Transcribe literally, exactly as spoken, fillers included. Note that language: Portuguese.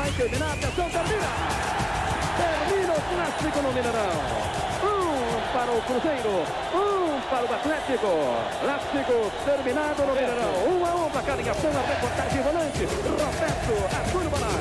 vai terminar, atenção, termina! Termina o clássico no Mineirão. Um para o Cruzeiro, um para o Atlético. Clássico terminado no Mineirão. Um a um, placar em ação, a reportagem volante. Roberto Arturo Balai.